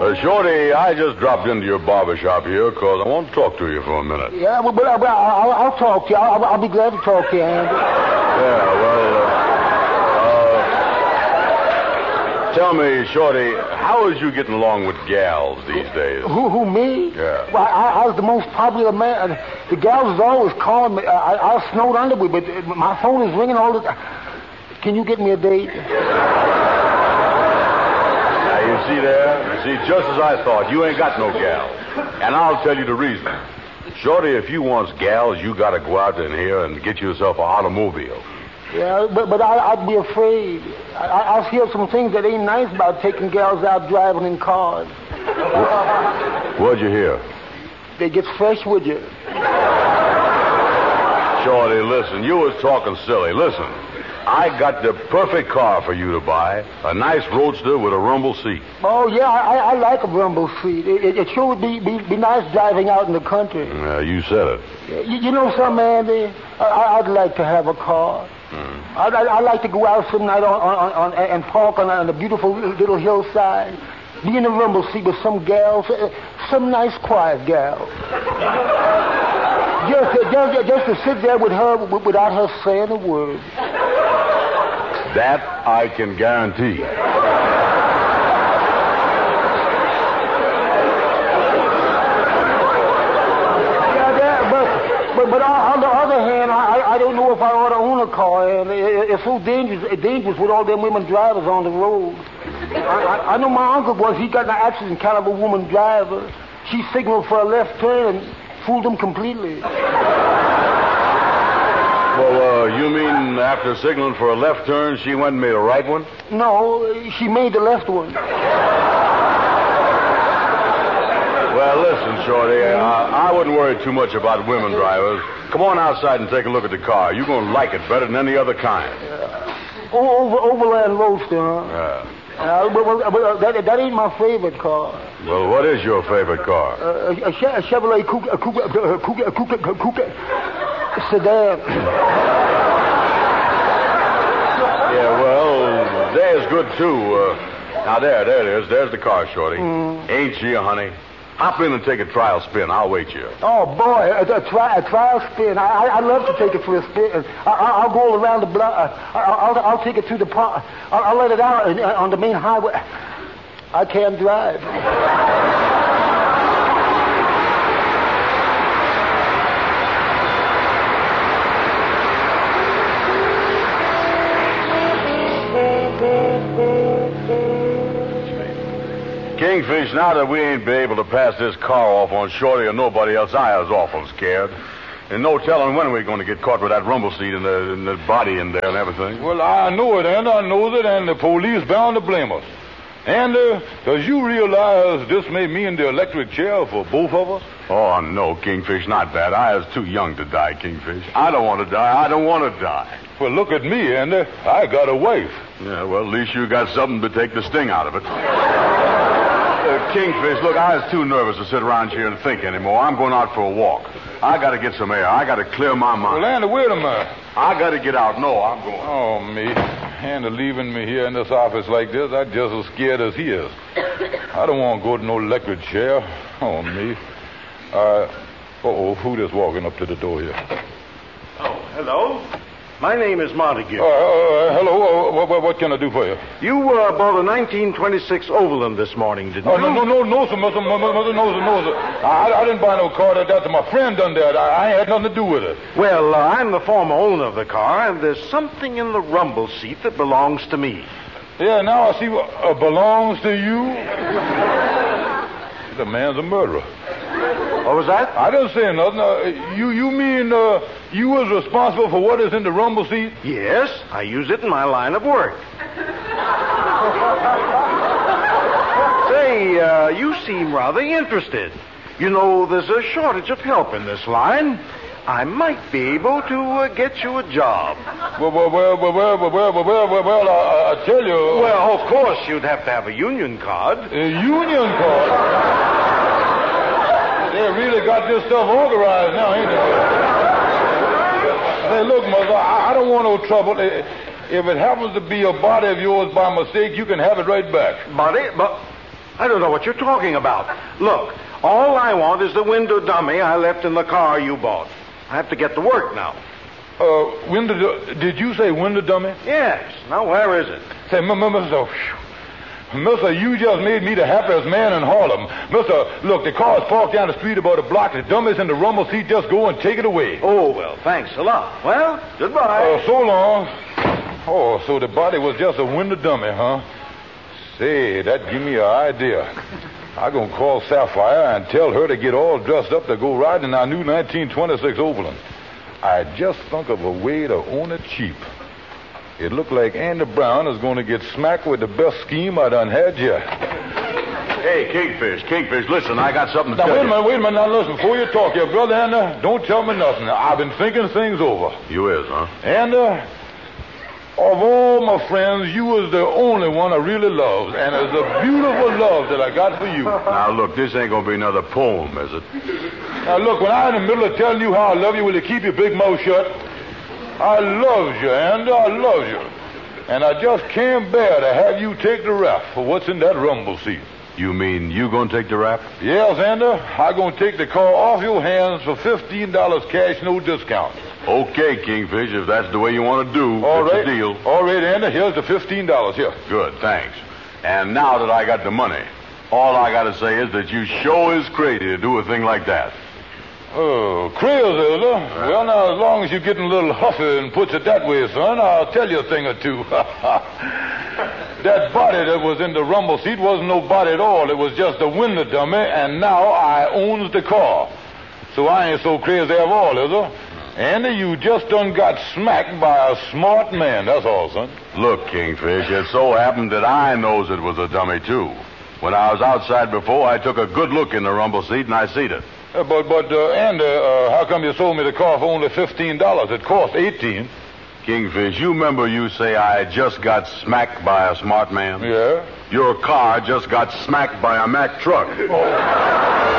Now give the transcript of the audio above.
Shorty, I just dropped into your barber shop here because I want to talk to you for a minute. Yeah, but I'll talk to you. I'll be glad to talk to you, Andy. Yeah, well, tell me, Shorty, how is you getting along with gals these days? Who, me? Yeah. Well, I was the most popular man. The gals is always calling me. I was snowed under with, but my phone is ringing all the time. Can you get me a date? Now, you see there? You see, just as I thought, you ain't got no gal. And I'll tell you the reason. Shorty, if you want gals, you got to go out in here and get yourself an automobile. Yeah, but I'd be afraid. I hear some things that ain't nice about taking gals out driving in cars. What'd you hear? They get fresh with you. Shorty, listen, you was talking silly. Listen, I got the perfect car for you to buy. A nice roadster with a rumble seat. Oh, yeah, I like a rumble seat. It sure would be nice driving out in the country. You said it. You know something, Andy? I'd like to have a car. I'd like to go out some night and park on a beautiful little hillside, be in a rumble seat with some gals, some nice quiet gal. Just to sit there with her without her saying a word. That I can guarantee. But on the other hand, I don't know if I ought to own a car, and it's so dangerous with all them women drivers on the road. I know my uncle he got in an accident, kind of a woman driver. She signaled for a left turn and fooled him completely. Well, you mean after signaling for a left turn, she went and made a right one? No, she made the left one. Well, listen, Shorty, I wouldn't worry too much about women drivers. Come on outside and take a look at the car. You're going to like it better than any other kind. Overland Roadster, huh? Yeah. But that ain't my favorite car. Well, what is your favorite car? A Chevrolet Coupe sedan. Yeah, well, there's good, too. Now, there it is. There's the car, Shorty. Ain't she, honey? Hop in and take a trial spin. I'll wait you. Oh, boy, a trial spin. I'd love to take it for a spin. I'll go around the block. I'll take it through the park. I'll let it out on the main highway. I can't drive. Kingfish, now that we ain't been able to pass this car off on Shorty or nobody else, I was awful scared. And no telling when we're going to get caught with that rumble seat and the body in there and everything. Well, I know it, and I know that, and the police bound to blame us. And does you realize this may mean the electric chair for both of us? Oh, no, Kingfish, not that. I was too young to die, Kingfish. I don't want to die. I don't want to die. Well, look at me, Andy. I got a wife. Yeah, well, at least you got something to take the sting out of it. Kingfish, look, I was too nervous to sit around here and think anymore. I'm going out for a walk. I got to get some air. I got to clear my mind. Well, Andy, wait a minute. I got to get out. No, I'm going. Oh, me. Andy leaving me here in this office like this, I'm just as scared as he is. I don't want to go to no electric chair. Oh, me. Who just walking up to the door here? Oh, hello. My name is Montague. Hello. What can I do for you? You bought a 1926 Overland this morning, didn't you? No, sir. No, sir. I didn't buy no car. That's my friend done that. I had nothing to do with it. Well, I'm the former owner of the car, and there's something in the rumble seat that belongs to me. Yeah, now I see what belongs to you. The man's a murderer. What was that? I didn't say nothing. You mean you was responsible for what is in the rumble seat? Yes, I use it in my line of work. Say, you seem rather interested. You know, there's a shortage of help in this line. I might be able to get you a job. Well, I tell you... Well, of course, you'd have to have a union card. A union card? They really got this stuff organized now, ain't they? Hey, look, Mother, I don't want no trouble. If it happens to be a body of yours by mistake, you can have it right back. Body? But I don't know what you're talking about. Look, all I want is the window dummy I left in the car you bought. I have to get to work now. Did you say window dummy? Yes. Now, where is it? Say, Mister, you just made me the happiest man in Harlem. Mister, look, the car's parked down the street about a block. The dummy's in the rumble seat. Just go and take it away. Oh, well, thanks a lot. Well, goodbye. So long. Oh, so the body was just a window dummy, huh? Say, that give me an idea. I'm going to call Sapphire and tell her to get all dressed up to go riding in our new 1926 Overland. I just think of a way to own it cheap. It looked like Andy Brown is going to get smacked with the best scheme I done had yet. Hey, Kingfish, listen, I got something to tell you. Wait a minute, now listen, before you talk here, brother Andy, don't tell me nothing. I've been thinking things over. You is, huh? And, of all my friends, you was the only one I really loved, and it's a beautiful love that I got for you. Now, look, this ain't going to be another poem, is it? Now, look, when I'm in the middle of telling you how I love you, will you keep your big mouth shut? I love you, Andy, I love you. And I just can't bear to have you take the rap for what's in that rumble seat. You mean you going to take the rap? Yes, Andy, I'm going to take the car off your hands for $15 cash, no discount. Okay, Kingfish, if that's the way you want to do, All it's right. a deal. All right, Andy, here's the $15 here. Good, thanks. And now that I got the money, all I got to say is that you sure is crazy to do a thing like that. Oh, crazy, is it? Well, now, as long as you're getting a little huffy and puts it that way, son, I'll tell you a thing or two. That body that was in the rumble seat wasn't no body at all. It was just a window dummy, and now I owns the car. So I ain't so crazy at all, is it? Andy, you just done got smacked by a smart man, that's all, son. Look, Kingfish, it so happened that I knows it was a dummy, too. When I was outside before, I took a good look in the rumble seat, and I seen it. But Andy, how come you sold me the car for only $15? It cost $18. Kingfish, you remember you say I just got smacked by a smart man? Yeah? Your car just got smacked by a Mack truck. Oh.